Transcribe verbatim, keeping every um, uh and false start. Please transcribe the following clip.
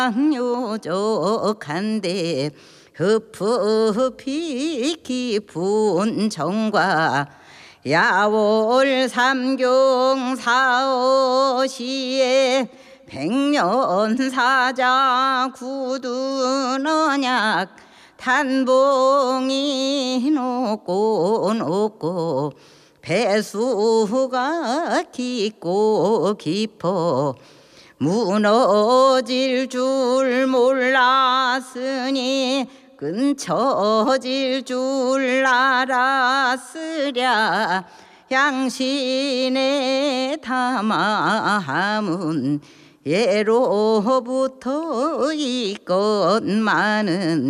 요족한데 흡흡히 깊은 정과 야월 삼경 사오시에 백년사자 굳은 언약 단봉이 높고 높고 배수가 깊고 깊어 무너질 줄 몰랐으니 끊쳐질 줄 알았으랴. 양신의 탐함은 예로부터 있건만은